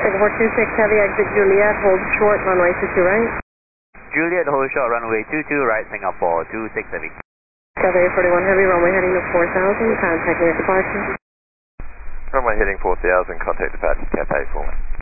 Singapore 26 Heavy, exit Juliet, hold short, runway 22 right. Juliet, hold short, runway 22 right, Singapore 26 Heavy. Delta 41 Heavy, runway heading to 4000, contact near departure. Runway heading 4000, contact departure, Cathay 4.